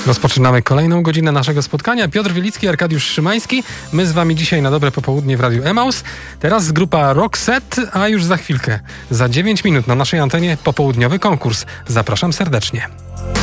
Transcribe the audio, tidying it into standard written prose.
Rozpoczynamy kolejną godzinę naszego spotkania. Piotr Wielicki, Arkadiusz Szymański. My z wami dzisiaj na dobre popołudnie w Radiu Emaus. Teraz grupa Roxette, a już za chwilkę, za 9 minut na naszej antenie popołudniowy konkurs. Zapraszam serdecznie.